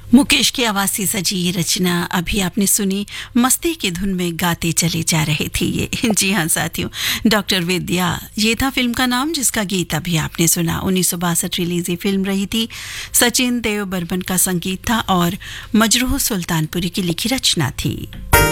मुकेश की आवाज से सजी ये रचना अभी आपने सुनी। मस्ती की धुन में गाते चले जा रहे थे ये। जी हाँ साथियों, डॉक्टर विद्या ये था फिल्म का नाम, जिसका गीत अभी आपने सुना। 1962 रिलीज ये फिल्म रही थी। सचिन देव बर्मन का संगीत था और मजरूह सुल्तानपुरी की लिखी रचना थी।